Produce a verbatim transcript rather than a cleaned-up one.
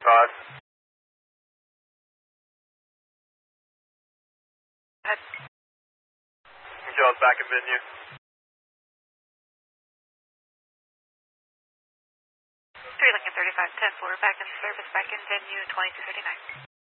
five. Ahead. Michelle's back in venue. three Lincoln thirty-five ten four, back in service, back in venue twenty-two thirty-nine.